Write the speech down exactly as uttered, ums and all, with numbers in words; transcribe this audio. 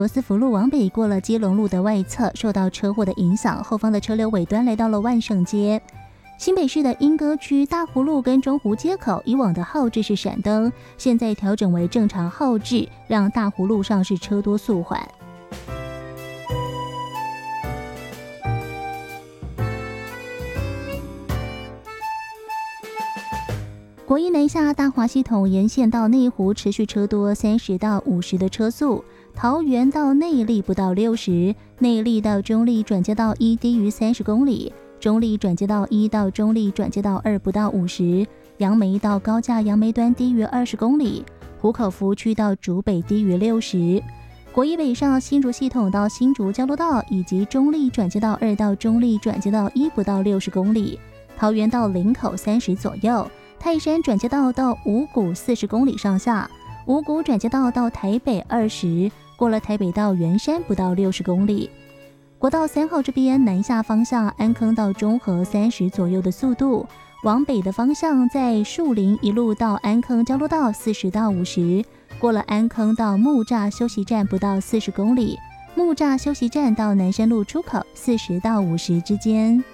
罗斯福路往北过了基隆路的外侧，受到车祸的影响，后方的车流尾端来到了万盛街。新北市的莺歌区大湖路跟中湖街口以往的号志是闪灯，现在调整为正常号志，让大湖路上是车多速缓。国一南下大华系统沿线到内湖持续车多三十到五十的车速，桃园到内壢不到六十，内壢到中壢转接道一低于三十公里，中壢转接道一到中壢转接道二不到五十，杨梅到高架杨梅端低于二十公里，湖口服务区到竹北低于六十。国一北上新竹系统到新竹交流道以及中壢转接道二到中壢转接道一不到六十公里，桃园到林口三十左右。泰山转接道到五股四十公里上下，五股转接道到台北二十，过了台北到圆山不到六十公里。国道三号这边南下方向安坑到中和三十左右的速度，往北的方向在树林一路到安坑交流道四十到五十，过了安坑到木栅休息站不到四十公里，木栅休息站到南山路出口四十到五十之间。